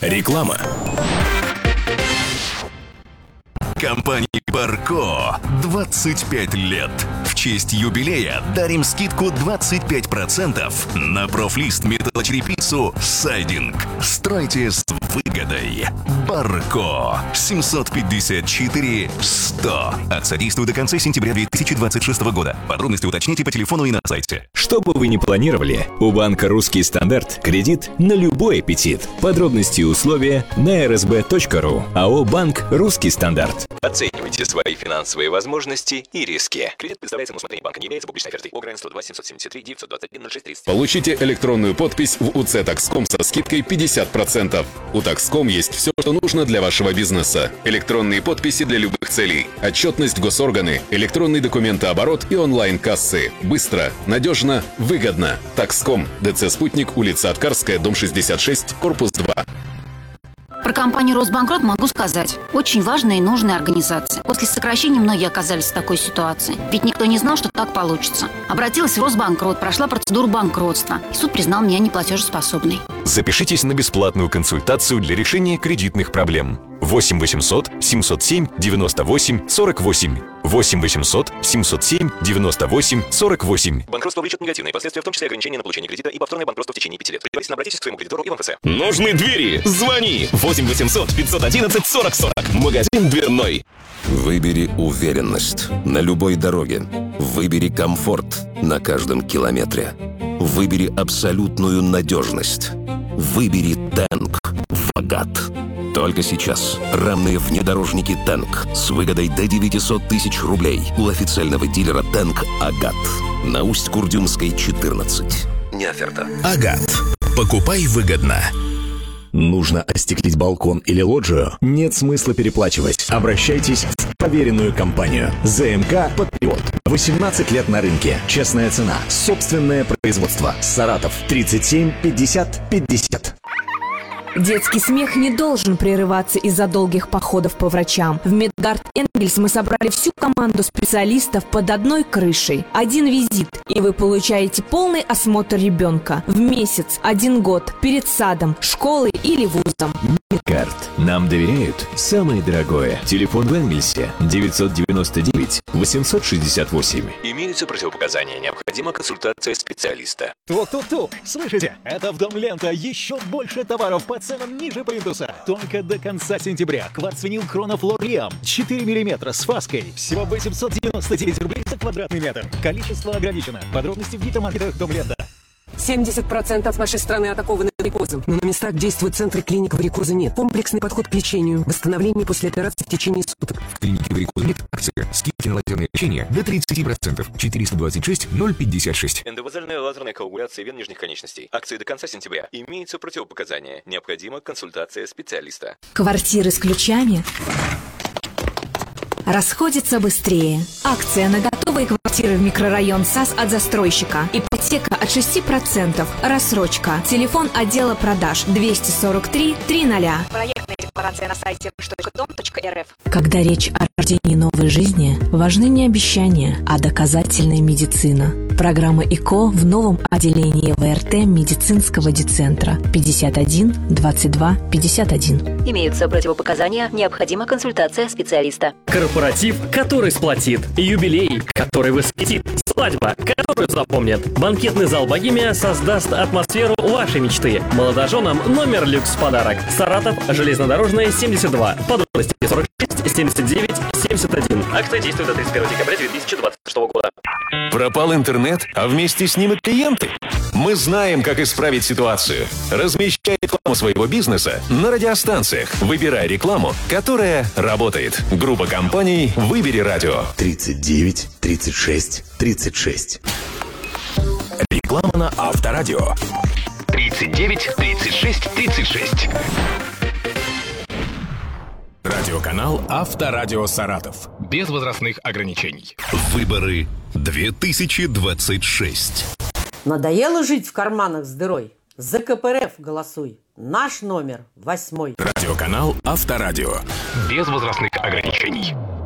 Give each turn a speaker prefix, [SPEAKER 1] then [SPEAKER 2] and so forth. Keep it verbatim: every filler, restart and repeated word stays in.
[SPEAKER 1] Реклама.
[SPEAKER 2] Компании «Барко» двадцать пять лет. В честь юбилея дарим скидку двадцать пять процентов на профлист, металлочерепицу «Сайдинг». Стройте с выгодой. «Барко» семьсот пятьдесят четыре сто. Акция действует до конца сентября две тысячи двадцать шестого года. Подробности уточните по телефону и на сайте.
[SPEAKER 1] Что бы вы ни планировали, у банка «Русский стандарт» кредит на любой аппетит. Подробности и условия на эр эс бэ точка ру. АО «Банк Русский стандарт». Оценивайте свои финансовые возможности и риски. Кредит представляется на усмотрение банка, не является публичной офертой. ОГРН сто два семьсот семьдесят три девятьсот двадцать один ноль шесть тридцать.
[SPEAKER 3] Получите электронную подпись в УЦ Такском со скидкой пятьдесят процентов. У Такском есть все, что нужно для вашего бизнеса. Электронные подписи для любых целей. Отчетность госорганы, электронный документооборот и онлайн-кассы. Быстро, надежно, выгодно. Такском. ДЦ «Спутник», улица Аткарская, дом шестьдесят шесть, корпус два.
[SPEAKER 4] Про компанию «Росбанкрот» могу сказать. Очень важная и нужная организация. После сокращения многие оказались в такой ситуации. Ведь никто не знал, что так получится. Обратилась в Росбанкрот, прошла процедуру банкротства. И суд признал меня неплатежеспособной.
[SPEAKER 1] Запишитесь на бесплатную консультацию для решения кредитных проблем. восемь восемьсот семьсот семь девяносто восемь сорок восемь. восемь восемьсот семьсот семь девяносто восемь сорок восемь.
[SPEAKER 5] Банкротство влечет негативные последствия, в том числе ограничение на получение кредита и повторное банкротство в течение пяти лет. Предварительно обратитесь к своему кредитору и в эн эф эс.
[SPEAKER 6] Нужны двери? Звони! восемь восемьсот пятьсот одиннадцать сорок сорок. Магазин дверной.
[SPEAKER 7] Выбери уверенность на любой дороге. Выбери комфорт на каждом километре. Выбери абсолютную надежность. Выбери Тэнк Вагат. Только сейчас рамные внедорожники Тэнк с выгодой до девятьсот тысяч рублей у официального дилера Тэнк Агат на Усть-Курдюмской, четырнадцать. Не оферта.
[SPEAKER 2] Агат. Покупай выгодно.
[SPEAKER 8] Нужно остеклить балкон или лоджию? Нет смысла переплачивать. Обращайтесь в проверенную компанию. зэ эм ка «Патриот». восемнадцать лет на рынке. Честная цена. Собственное производство. Саратов. тридцать семь пятьдесят пятьдесят.
[SPEAKER 9] Детский смех не должен прерываться из-за долгих походов по врачам. В Медгард Энгельс мы собрали всю команду специалистов под одной крышей. Один визит, и вы получаете полный осмотр ребенка в месяц, один год, перед садом, школой или вузом.
[SPEAKER 1] Медгард. Нам доверяют самое дорогое. Телефон в Энгельсе девятьсот девяносто девять восемьсот шестьдесят восемь. Имеются противопоказания. Необходима консультация специалиста.
[SPEAKER 10] Тук-тук-тук. Слышите? Это в Дом Лента. Еще больше товаров по ценам ниже плинтуса. Только до конца сентября. Кварцвинил Хронофлориам. четыре миллиметра с фаской. Всего восемьсот девяносто девять рублей за квадратный метр. Количество ограничено. Подробности в гипермаркетах Дом Лента.
[SPEAKER 11] семьдесят процентов нашей страны атакованы варикозом. Но на местах действуют центры клиник варикоза нет. Комплексный подход к лечению. Восстановление после операции в течение суток.
[SPEAKER 12] В клинике варикоза нет акция. Скидки на лазерное лечение до тридцать процентов. четыреста двадцать шесть ноль пятьдесят шесть.
[SPEAKER 1] Эндовазальная лазерная коагуляция вен нижних конечностей. Акции до конца сентября. Имеются противопоказания. Необходима консультация специалиста.
[SPEAKER 9] Квартиры с ключами расходится быстрее. Акция на готовые квартиры в микрорайон САС от застройщика. Ипотека от шести процентов. Рассрочка. Телефон отдела продаж двести сорок три триста.
[SPEAKER 13] Проектная декларация на сайте что дом точка эр эф.
[SPEAKER 9] Когда речь о рождении новой жизни, важны не обещания, а доказательная медицина. Программа ИКО в новом отделении вэ эр тэ медицинского дицентра пятьдесят один двадцать два пятьдесят один.
[SPEAKER 4] Имеются противопоказания, необходима консультация специалиста.
[SPEAKER 14] Корпоратив, который сплотит. Юбилей, который восхитит. Свадьба, которую запомнят. Банкетный зал «Богемия» создаст атмосферу вашей мечты. Молодоженам номер люкс в подарок. Саратов, железнодорожная, семьдесят два. Подробности сорок шесть семьдесят девять семьдесят один. Акция действует до тридцать первого декабря две тысячи двадцать шестого года.
[SPEAKER 6] Пропал интернет, а вместе с ним и клиенты? Мы знаем, как исправить ситуацию. Размещай рекламу своего бизнеса на радиостанциях. Выбирай рекламу, которая работает. Группа компаний «Выбери радио».
[SPEAKER 8] тридцать девять тридцать шесть тридцать шесть.
[SPEAKER 2] Реклама на Авторадио.
[SPEAKER 6] тридцать девять тридцать шесть тридцать шесть.
[SPEAKER 2] Радиоканал Авторадио Саратов.
[SPEAKER 12] Без возрастных ограничений.
[SPEAKER 2] Выборы две тысячи двадцать шесть.
[SPEAKER 15] Надоело жить в карманах с дырой? За ка пэ эр эф голосуй. Наш номер восьмой.
[SPEAKER 2] Радиоканал Авторадио.
[SPEAKER 12] Без возрастных ограничений.